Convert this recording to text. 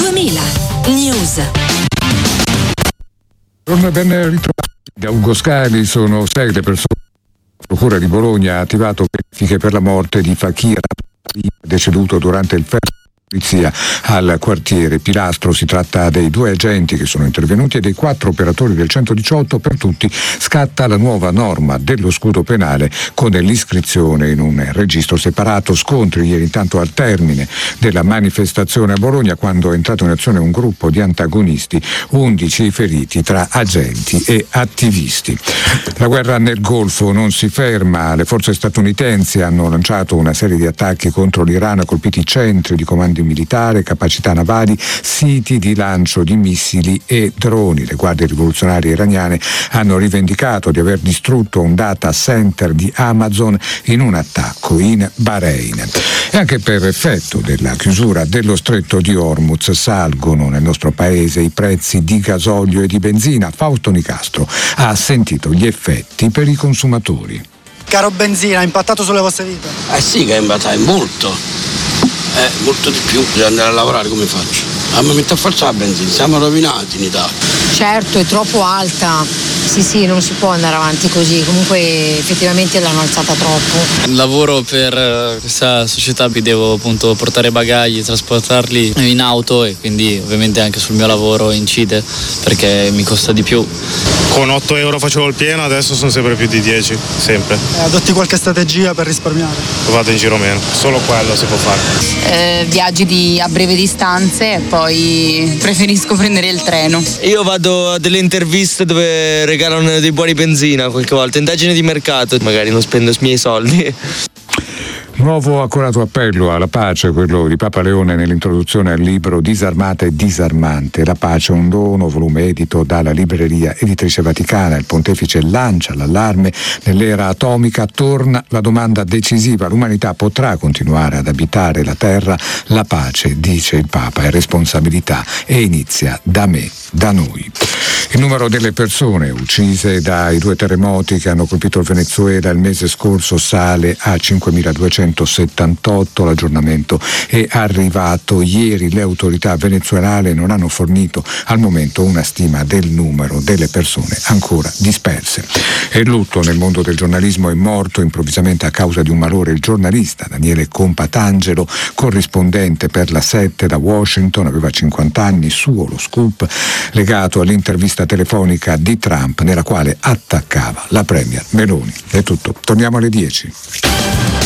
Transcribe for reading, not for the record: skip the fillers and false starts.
2000 News. Ben ritrovati da Ugo Scali, sono 6 le persone. La Procura di Bologna ha attivato verifiche per la morte di Fakir, deceduto durante il fermo polizia al quartiere Pilastro. Si tratta dei 2 agenti che sono intervenuti e dei 4 operatori del 118. Per tutti scatta la nuova norma dello scudo penale con l'iscrizione in un registro separato. Scontri ieri intanto al termine della manifestazione a Bologna, quando è entrato in azione un gruppo di antagonisti, 11 i feriti tra agenti e attivisti. La guerra nel Golfo non si ferma. Le forze statunitensi hanno lanciato una serie di attacchi contro l'Iran, colpiti centri di comando militare, capacità navali, siti di lancio di missili e droni. Le guardie rivoluzionarie iraniane hanno rivendicato di aver distrutto un data center di Amazon in un attacco in Bahrain. E anche per effetto della chiusura dello stretto di Hormuz salgono nel nostro paese i prezzi di gasolio e di benzina. Fausto Nicastro ha sentito gli effetti per i consumatori. Caro benzina, ha impattato sulle vostre vite? Sì, che ha impattato molto. Molto di più. Devo andare a lavorare, come faccio? Mi metto a forza la benzina, siamo rovinati in Italia. Certo, è troppo alta. Sì, non si può andare avanti così. Comunque effettivamente l'hanno alzata troppo. Lavoro per questa società, vi devo appunto portare bagagli, trasportarli in auto, e quindi ovviamente anche sul mio lavoro incide perché mi costa di più. Con 8 euro facevo il pieno, adesso sono sempre più di 10, sempre. Adotti qualche strategia per risparmiare? Vado in giro meno, solo quello si può fare. Viaggi a breve distanze e poi preferisco prendere il treno. Io vado a delle interviste dove regalano dei buoni benzina qualche volta, indagine di mercato, magari non spendo i miei soldi. Nuovo accorato appello alla pace, quello di Papa Leone nell'introduzione al libro Disarmata e disarmante. La pace è un dono, volume edito dalla libreria editrice Vaticana. Il pontefice lancia l'allarme: nell'era atomica torna la domanda decisiva: l'umanità potrà continuare ad abitare la terra? La pace, dice il Papa, è responsabilità e inizia da me, da noi. Il numero delle persone uccise dai 2 terremoti che hanno colpito il Venezuela il mese scorso sale a 5.278. L'aggiornamento è arrivato ieri. Le autorità venezuelane non hanno fornito al momento una stima del numero delle persone ancora disperse. E il lutto nel mondo del giornalismo: è morto improvvisamente a causa di un malore il giornalista Daniele Compatangelo, corrispondente per la 7 da Washington. Aveva 50 anni. Suo lo scoop legato all'intervista telefonica di Trump nella quale attaccava la premier Meloni. È tutto. Torniamo alle 10.